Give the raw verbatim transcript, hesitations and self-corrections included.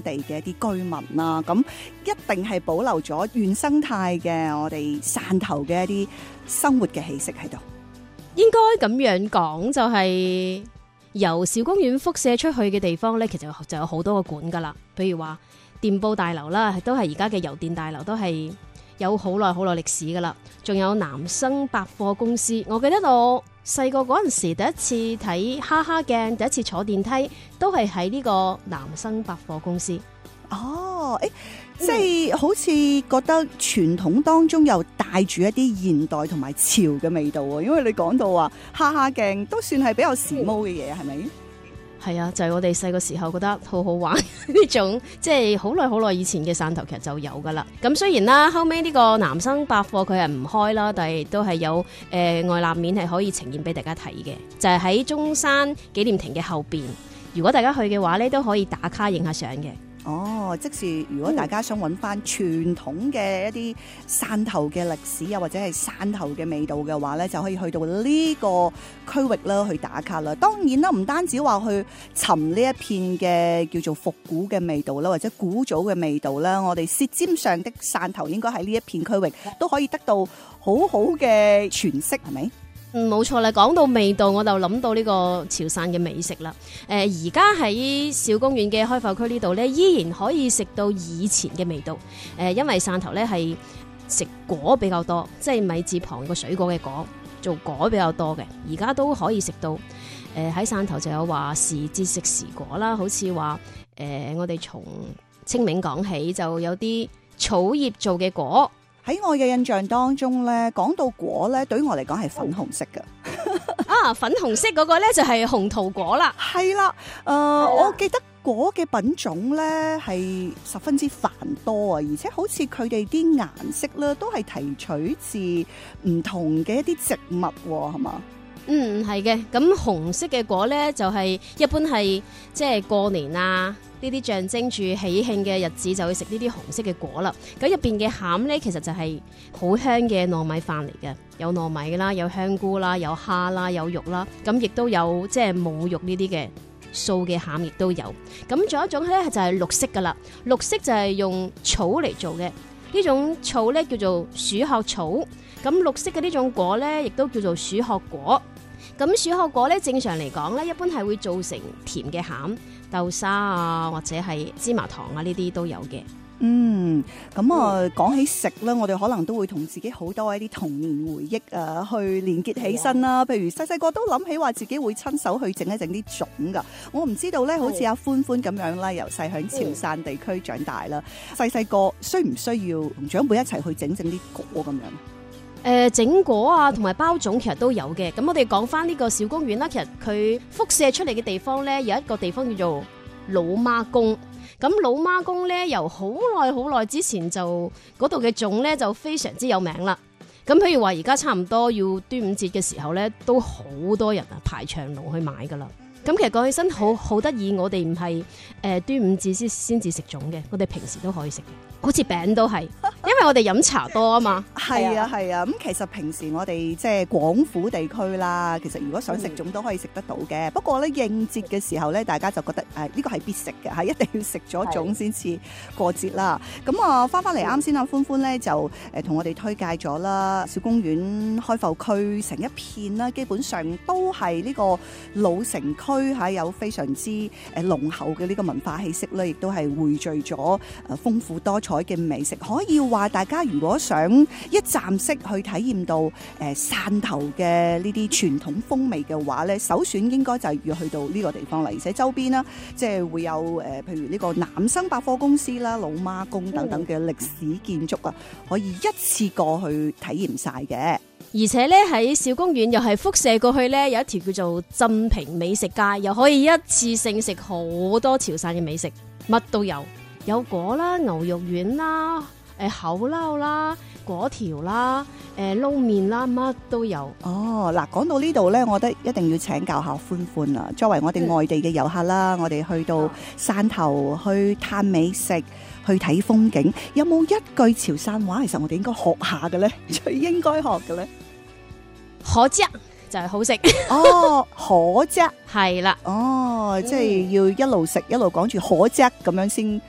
當地嘅一啲居民啦，咁一定係保留咗原生態嘅我哋汕頭嘅一啲生活嘅氣息喺度。 應該咁樣講，就係由小公園輻射出去嘅地方呢，其實就有好多個館噶啦。譬如話電報大樓啦，都係而家嘅郵電大樓，都係有好耐好耐歷史噶啦。仲有南生百貨公司，我記得我細個嗰陣時第一次睇哈哈鏡，第一次坐電梯都係喺呢個南生百貨公司。 哦，誒，即係好似覺得傳統當中又帶住一啲現代同埋潮嘅味道喎，因為你講到話哈哈鏡都算係比較時髦嘅嘢，係咪？ 係啊，就係、是、我哋細個時候覺得好好玩呢種，即係好耐好耐以前嘅汕頭劇就有噶啦。咁雖然啦，後尾呢個南生百貨佢係唔開啦，但係都係有誒、呃、外立面係可以呈現俾大家睇嘅，就係、是、喺中山紀念亭嘅後邊。如果大家去嘅話咧，都可以打卡影下相嘅。 哦，即是如果大家想揾翻傳統嘅一啲汕頭嘅歷史啊，或者係汕頭嘅味道嘅話咧，就可以去到呢個區域啦，去打卡啦。當然啦，唔單止話去尋呢一片嘅叫做復古嘅味道啦，或者古早嘅味道啦，我哋舌尖上的汕頭應該喺呢一片區域都可以得到好好嘅詮釋，係咪？ 嗯，冇錯啦。講到味道，我就諗到呢個潮汕嘅美食啦。誒、呃，而家喺小公園嘅開發區呢度呢，依然可以食到以前嘅味道。誒、呃，因為汕頭呢係食果比較多，即係米字旁個水果嘅果，做果比較多嘅。而家都可以食到。誒、呃，喺汕頭就有話時節食時果啦，好似話誒，我哋從清明講起，就有啲草葉做嘅果。 喺我嘅印象當中咧，講到果咧，對於我嚟講係粉紅色嘅。 啊，粉紅色嗰個咧就係紅桃果啦。 係啦，誒、呃，我記得果嘅品種咧係十分之繁多啊，而且好似佢哋啲顏色咧都係提取自唔同嘅一啲植物，係嘛？ 嗯，係嘅。咁紅色嘅果咧就係、是、一般係即係過年啊，呢啲象徵住喜慶嘅日子就會食呢啲紅色嘅果啦。咁入邊嘅餡咧，其實就係好香嘅糯米飯嚟嘅，有糯米啦，有香菇啦，有蝦啦，有肉啦，咁亦都有即係冇肉呢啲嘅素嘅餡，亦都有。咁仲有一種咧就係綠色噶啦，綠色就係用草嚟做嘅，呢種草咧叫做鼠殼草。咁綠色嘅呢種果咧，亦都叫做鼠殼果。咁鼠殼果咧，正常嚟講咧，一般係會做成甜嘅餡，豆沙啊，或者係芝麻糖啊，呢啲都有嘅。 嗯，咁啊，講起食咧，我哋可能都會同自己好多一啲童年回憶啊，去連結起身啦。譬如細細個都諗起話自己會親手去整一整啲粽噶。我唔知道咧，好似阿歡歡咁樣啦，由細響潮汕地區長大啦，細細個需唔需要同長輩一齊去整整啲果咁樣？ 誒、呃、整果啊，同埋包粽其實都有嘅。咁我哋講翻呢個小公園啦，其實佢輻射出嚟嘅地方呢，有一個地方叫做老媽宮。咁老媽宮呢，由好耐好耐之前就嗰度嘅粽呢，就非常之有名啦。咁譬如話而家差唔多要端午節嘅時候呢，都好多人啊排長龍去買噶啦。咁其實講起身好好得意，我哋唔係誒端午節先先至食粽嘅，我哋平時都可以食嘅，好似餅都係，因為我哋飲茶多啊嘛。 係啊係啊，咁、啊、其實平時我哋即係廣府地區啦，其實如果想食粽都可以食得到嘅、嗯。不過咧應節嘅時候咧，大家就覺得誒呢、這個係必食嘅，係一定要食咗粽先至過節啦。咁啊翻翻嚟啱先阿歡歡咧就誒同我哋推介咗啦，小公園開埠區成一片啦，基本上都係呢個老城區。區係有非常之誒濃厚嘅呢個文化氣息咧，亦都係匯聚咗誒豐富多彩嘅美食。可以話大家如果想一站式去體驗到誒汕頭嘅呢啲傳統風味嘅話咧，首選應該就係要去到呢個地方啦。而且周邊啦，即係會有誒譬如呢個南生百貨公司啦、老媽宮等等嘅歷史建築啊，可以一次過去體驗晒嘅。 而且咧喺小公園又係輻射過去咧，有一條叫做鎮平美食街，又可以一次性食好多潮汕嘅美食，乜都有，有果啦、牛肉丸啦、誒、呃、口撈啦、果條啦、誒撈麵啦，乜都有。哦， 嗱，講到呢度咧，我覺得一定要請教下歡歡啦。作為我哋外地嘅遊客啦、嗯，我哋去到汕頭去嘆美食。去睇風景，有冇一句潮汕話其實我哋應該學下嘅咧？最應該學嘅咧， 可啫就係好食哦，可啫係啦， 哦，即係要一路食一路講住可啫咁樣先